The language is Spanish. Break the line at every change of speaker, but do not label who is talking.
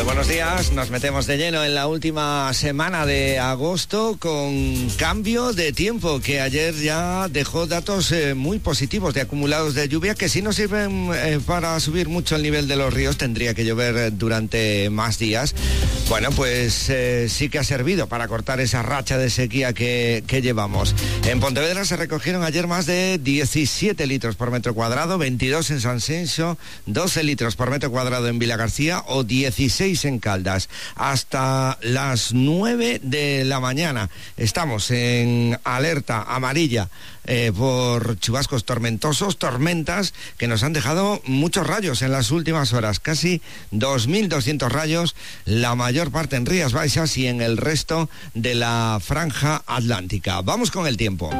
Buenos días, nos metemos de lleno en la última semana de agosto con cambio de tiempo que ayer ya dejó datos muy positivos de acumulados de lluvia que si no sirven para subir mucho el nivel de los ríos, tendría que llover durante más días. Bueno, pues sí que ha servido para cortar esa racha de sequía que llevamos. En Pontevedra se recogieron ayer más de 17 litros por metro cuadrado, 22 en San Senso, 12 litros por metro cuadrado en Vilagarcía o 16 en Caldas. Hasta las 9 de la mañana estamos en alerta amarilla por chubascos tormentosos, tormentas que nos han dejado muchos rayos en las últimas horas, casi 2.200 rayos, la mayor parte en Rías Baixas y en el resto de la franja atlántica. Vamos con el tiempo.